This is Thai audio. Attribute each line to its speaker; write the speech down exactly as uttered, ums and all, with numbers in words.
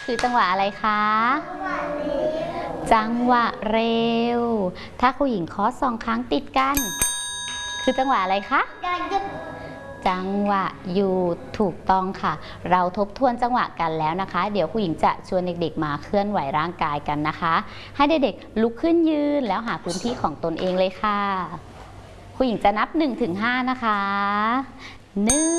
Speaker 1: คือจังหวะอะไรคะจังหวะเร็วถ้าครูหญิงเคาะสองครั้งติดกันคือจังหวะอะไรคะจังหวะหยุดถูกต้องค่ะเราทบทวนจังหวะกันแล้วนะคะเดี๋ยวครูหญิงจะชวนเด็กๆมาเคลื่อนไหวร่างกายกันนะคะให้เด็กๆลุกขึ้นยืนแล้วหาพื้นที่ของตนเองเลยค่ะครูหญิงจะนับ หนึ่งถึงห้า นะคะหนึ่ง